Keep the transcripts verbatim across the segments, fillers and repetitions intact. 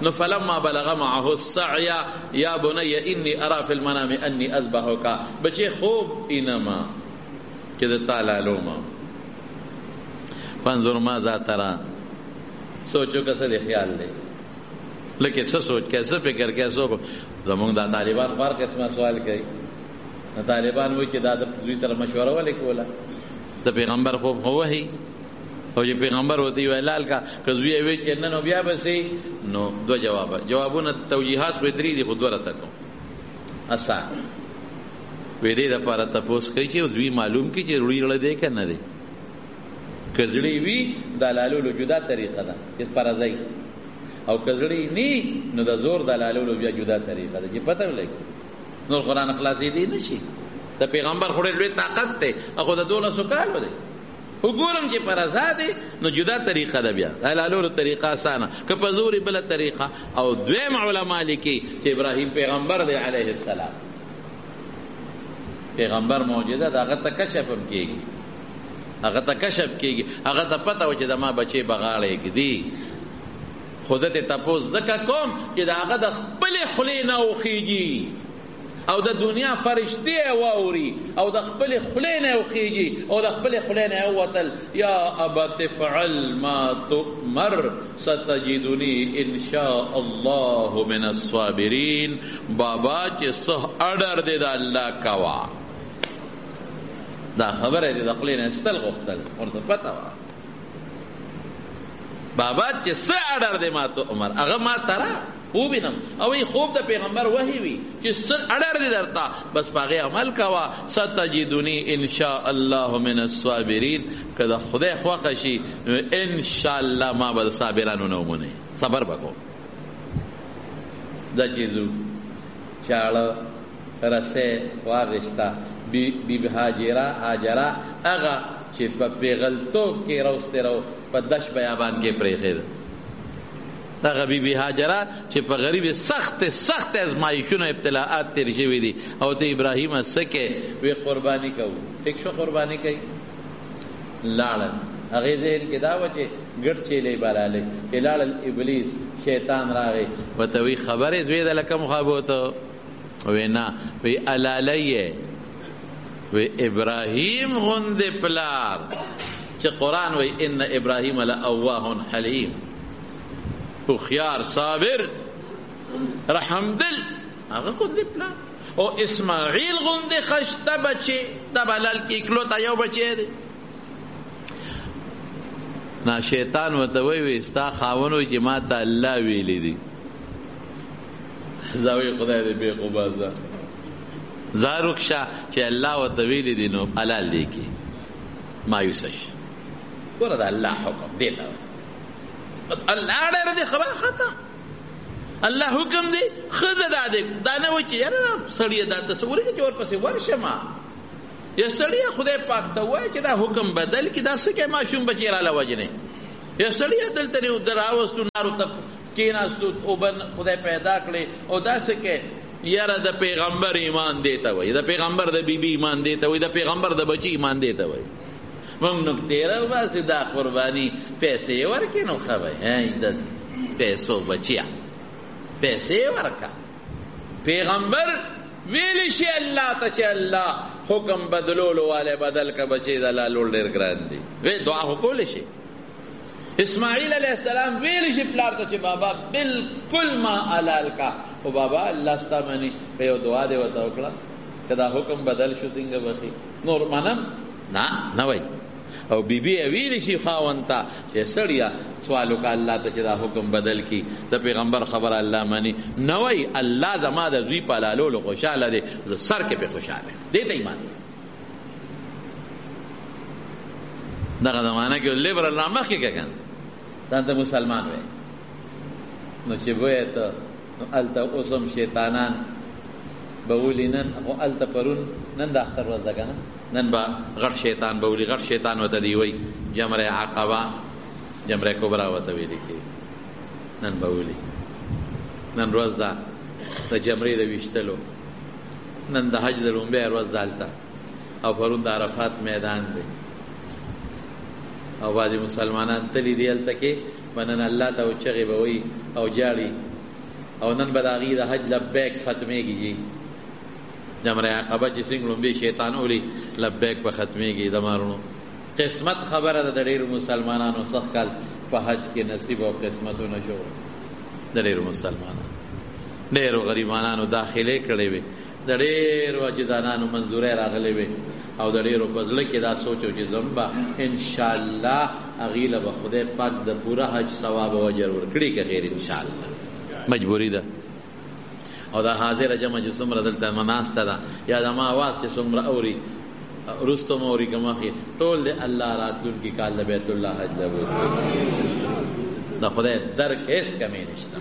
نو فلما بلغ معه السعي یا بنی انی ارا فی المنام انی اذبحک بچے خوب اینما کہ تعالی لوما فانظر ماذا ترى سوچو کسے دے خیال لے لیکن سو سوچ کیسے فکر کیسو زمونږ دا طالبان فار قسمه سوال کوي طالبان وایي چې دا د دوی سره مشوره ولې کوله د پیغمبر خوب خو وحی او چې پیغمبر ورته ویل لال کا که زوی یې وایي چې نه نو بیا به سي نو دوه جواب جوابونه توجیهات خو درې دي خو دوه راته کوم اسا وې دې دپاره تپوس کوي چې دوی معلوم کړي چې روړي زړه دی که نه دی که زړی وي د لالولو جدا طریقه ده چې پرځئ او کزړی نی نو د زور دلالولو بیا جدا طریقه ده چې پته ولګي نور قرآن خلاصېدی نشي د پیغمبر خو ډېر لوی طاقت دی هغه د دولسو کالو دی وګورم چې پر ازادي نو جدا طریقه ده بیا دلالولو طریقه اسانه که په زور بل طریقه او دویم علما لیکي چې ابراهیم پیغمبر دی علیه السلام پیغمبر معجزه ده هغه ته کشف هم کېږي هغه ته کشف کېږي هغه ته پته و چې د ما بچې بغاړې ږدي خودت تپوس زکا کوم چې دا هغه د خپلې خولې نه وخیږي او د دنیا فرشتې واوري او د خپلې خولې نه وخیږي او د خپلې خولې نه ووتل یا ابت افعل ما تؤمر ستجدني ان شاء الله من الصابرین بابا چې څه اډر دی د الله کوا دا خبره دی د خولې نه ایستل غوښتل ورته پته وه بابا چې څه اډر دی ما تو عمر هغه ما ترا وبینم او ای خوب د پیغمبر وحی وی چې څه اډر دی درته بس باغی عمل کوا ستجدنی ان شاء الله من الصابرین کله خدای خوښ شي ان شاء الله ما بل صابرانو نومونه صبر وکړو دا چیزو چاړه رسه واغشتا بی بی هاجرا هاجرا هغه چې په پیغلتوب کې راوسته راو په دش بیابان کې پرېښې ده هغه بیبي هاجره چې په غریب سخت سخت ازمایښتونه ابتلاءات تېر شوي دي او ته ابراهیمه څه کې وی قرباني کوو ټیک شو قرباني کوي لاړل هغې ذهن کې دا وه چې ګډ چیلې بلالی چې لاړل ابلیس شیطان راغی ورته وی خبرې زوی ده لکه مخا بوته وی نه وی الالی وی ابراهیم غوندې پلار چې قرآن وی ان ابراهیم لأواه حلیم هوښیار صابر رحم دل هغه غوندې پلار او اسماعیل غوندې خشته بچی د بلال کې اکلوته یو بچی دی نا شیطان ورته وی ستا خاوند وی چې ما ته الله ویلی دی زه وی خدای دې بېخوبه زه زاروکشه چې الله ورته ویلی دی نو حلال دی کې مایوسه شي ګوره د الله حکم دی ته بس الله ډېره دی خبره ختم الله حکم دی ښځه دا دی دا نه وایي چې یاره سړیه دا تصور کړي چې ورپسې ورشمه یا سړیه خدای پاک ته وایي چې دا حکم بدل کړي دا څه کوې ماشوم بچی راله وجنې یا سړیه دلته در راوستو نارو ته کېناستو اوبه خدای پیدا کړې او داسې کې یاره د پیغمبر ایمان دی ته وایي د پیغمبر د بیبي ایمان دی ته وایي د پیغمبر د بچی ایمان دی ته وایي موږ نکتې راوباسو دا قرباني پیسې یې ورکړې نو ښه وایي د پیسو بچیه پیسې ورکړه پیغمبر ویلی شي الله ته چې الله حکم بدلولو والی بدل که بچی د لالول ډېر ګران دی وی دعا خو کولی شي اسماعیل علیه السلام ویلی شي پلار ته چې بابا بالکل ما حلال کا او بابا الله ستا مني په یو دعا دې ورته وکړه که دا حکم بدل شو څنګه بخي نور منم نه نه وایي او بیبی ویلی شي خاوند ته چې سړیه سوال وکړه الله ته چې دا حکم بدل کړي د پیغمبر خبره الله مني نه وایي الله زما د زوی په حلالولو خوشحاله دی زه سر کې پې خوشحاله دې ته ایمان دغه زمانه کې لیبرل را مخکې که که ځان ته مسلمان وی نو چې بویې ته نو هلته اوس هم شیطانان به ولي نن خو هلته پرون نن د اختر ورځ ده که نه نن به غټ شیطان به ولي غټ شیطان ورته دی وی جمره عقبه جمره کبرا ورته ویلي کېږي نن به ولي نن ورځ ده د جمرې د ویشتلو نن د حج د لومبۍ ورځ ده هلته او پرون د عرفات میدان دی او بعضې مسلمانان تلي دي هلته کې به نن الله ته چغې به وایي او جاړي او نن به د هغې د حج لبیک ختمېږي جمره عقبه چې څنګه لومبې شیطان ولي لبیک به ختمېږي د مارونو قسمت خبره ده د ډېرو مسلمانانو سخت کال په حج کې نصیب او قسمتونه شو د ډېرو مسلمانانو ډېرو غریبانانو داخلې کړې وې د ډېرو اجدانانو منظورۍ راغلې وې او د ډېرو په زړه کې دا سوچ و چې زم به انشاءالله هغې له به خدای پاک د پوره حج ثواب او اجر ورکړي که خیر انشاءالله مجبوري ده او دا حاضره جمع چې څومره دلته ناسته ده یا زما اواز چې څومره اوري وروسته مو اوري که مخکې ټول د الله راتلونکي کال د بیت الله حج له د خدای در کې هېڅ کمې نشته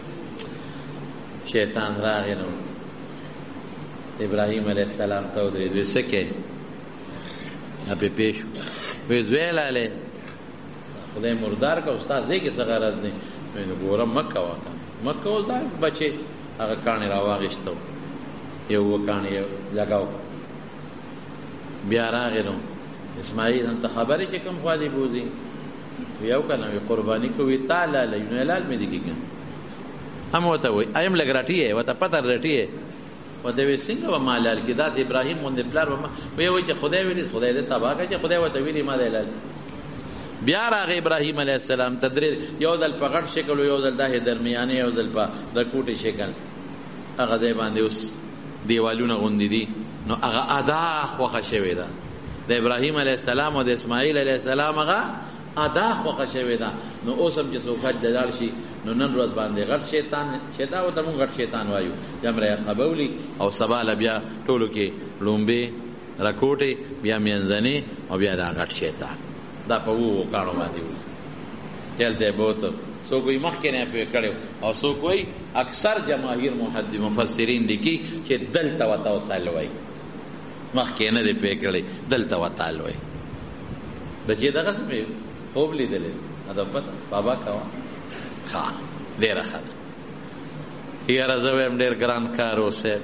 شیطان راغی نو ابراهیم علیه السلام ته ودرېد ویې څه کوې پې پېښ ویې زوی لالی خدای مردار که استاد دی کې څه غرض دی ویې نو ګوره مه کوه مه کوه دا بچې هغه کاڼې را واخېسته یو اووه کاڼې لګاو بیا راغی نو اسماعیل هم ته خبرې چې کوم خوا دې بوځي یو که نه وي قرباني کوي تا لالی نو حلال مې دي کېږي هم ورته وایي ایم لږ رټي یې ورته پته رټي یې ورته وایي څنګه به ما حلال کړي دا د ابراهیم غوندې پلار به ما ویې وایي چې خدای ویلي خدای دې تباه کړه چې خدای ورته ویلي ما دې حلال بیا راغی ابراهیم علیه السلام ته درې یو ځل په غټ شکل یو ځل داسې درمیانې یو ځل په د کوټې شکل هغه ځای باندې اوس دیوالونه غوندې دي نو هغه ادا خوښه شوې ده د ابراهیم علیه السلام او د اسماعیل علیه السلام هغه ادا خوښه شوې ده نو اوس هم چې څوک حج ته لاړ شي نو نن ورځ باندې غټ شیطان شیطان ورته مونږ غټ شیطان وایو جمره عقبه ولي او سبا له بیا ټولو کې لومبې رکوټې بیا منځنۍ او بیا دا غټ شیطان دا په اوو کاڼو باندې وي دلته یې بوته څوک وایي مخکې نه یې پوه کړی او څوک وایي اکثر جماهیر محدث مفسرین لیکي چې دلته ورته وصل وایي مخکې نه دی پوه کړی دلته ورته وایي بچې دغسې مې خوب لیدلی دا پته بابا کوه ښه ډېره ښه ده یاره زه وایم ډېر ګران کار اوسې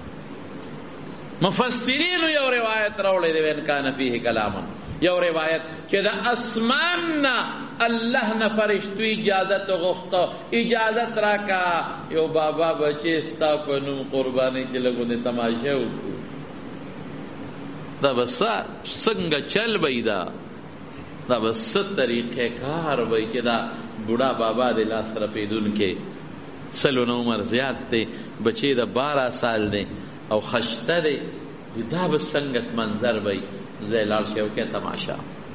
مفسرینو یو روایت راوړی دی وین کان فیه کلامن یو روایت چې د اسمان نه الله نه فرشتو اجازت غوښته اجازت راکا یو بابا بچې ستا په نوم قربانۍ چې لږونې تماشه وکړو دا به څنګه چل به دا دا به څه طریقې کار به چې دا بوډا بابا د لاس رپېدونکې سلو نه عمر زیات دی بچې د بارہ سال دی او خشته دی دا به څنګه منظر به زه لاړ شی او کې تماشا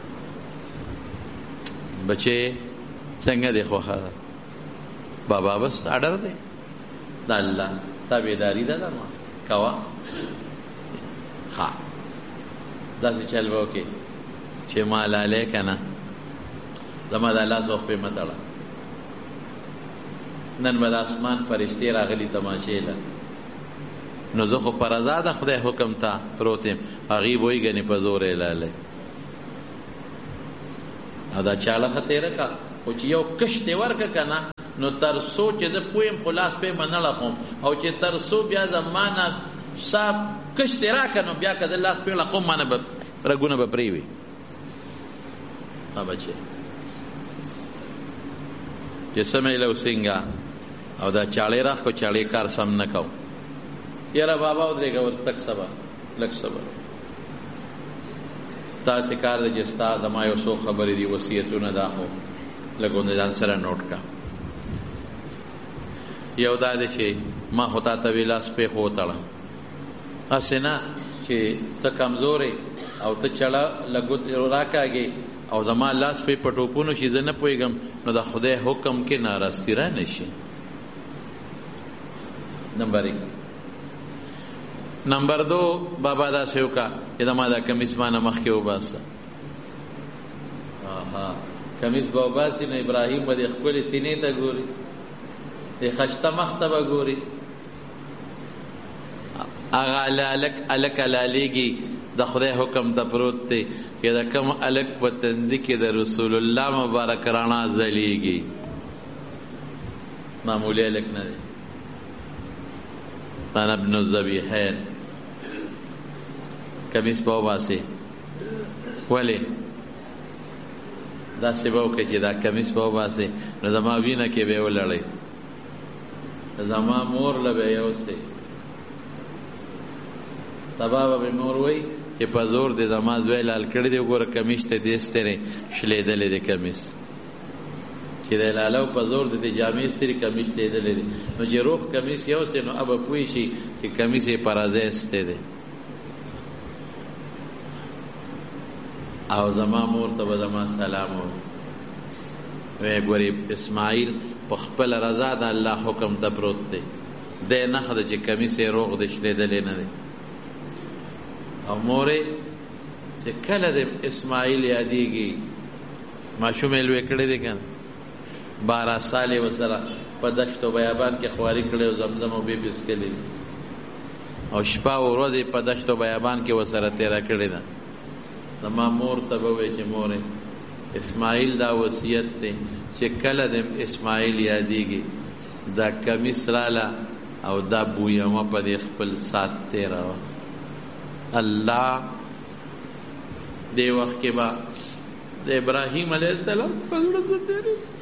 بچې څنګه دی خوښه ده بابا بس اډر دی د الله تابعداري ده ما کوه ښه داسې چل به وکړې چې ما لالی که نه زما د الله ذوق پې مه تړه نن به د اسمان فرشتې راغلي تماشې له نو زه خو په رضا د خدای حکم ته پروت یم هغې به وایي ګنې په زور یې لالی او دا چاله ښه تېره که خو چې یو کشت یې ورکړه که نه نو تر څو چې زه پوه یم خو لاس پې به نه لقوم او چې تر څو بیا زما نه صاحب کشت یې راکړه نو بیا که زه لاس پې لقوم ما نه به رګونه به پرې وي ها بچې چې سمې له څنګه او دا چاړې راخ کو چاړې کار سم نه کو یاره بابا ودرېږه ورته تک صبر لږ صبر تاسې کار دی چې ستا زما یو څو خبرې دي وصیتونه دا خو لږ غوندې ځان سره نوټ کا یو دا دی چې ما خو تا ته وی لاس پې خو وتړه هسې نه چې ته کمزورې او ته چړه لږ راکاږې او زما لاس پې په ټوپونو شي زه نه پوهېږم نو د خدای حکم کې ناراستی را نه شي نمبر ایک نمبر دو بابا داسې وکړه چې زما دا کمیس ما نه مخکې وباسه کمیس به وباسي نو ابراهیم به د ښکلې سینې ته ګوري د خشته مخ ته به ګوري هغه الک الک لالیږي د خدای حکم ته پروت دی چې د کم الک په تندي کې د رسول الله مبارک رڼا ځلیږي معمولی الک نه دی انا ابن الذبیحین کمیس به وباسي ولې داسې به وکړي چې دا کمیس به وباسي نو زما وینه کې به یې ولړئ زما مور لبه یوسه سبا به مور وای چې په زور د زما زوی لال کړی دی وګوره کمیس ته دې سترې شلیدلې دی کمیس چې د لالو په زور د دې جامې سترې کمیس لیدلې دی نو چې روح کمیس یوسه نو ابه پوه شي چې کمیس یې پرازه سته دی او زما مور ته به زما سلام وی ګورې اسماعیل په خپل رضا د الله حکم ته پروت دی دی نښه ده چې کمیس یې روغ دی شلیدلی نه دی او مورې چې کله د اسماعیل یادېږي ماشوم یې لوی کړی دی که نه بارہ سال یې ورسره په دشت و بیابان کې خواري کړی او زمزم او بې څښلې او شپه او ورځ یې په دشت و بیابان کې ورسره تېره کړې ده زما مور ته به وایي چې مورې اسماعیل دا وصیت دی چې کله د اسماعیل یادېږي دا کمیس راله او دا بویمه په دې خپل سات تېروه الله دې وخت کې به د ابراهیم علیه السلام په زړه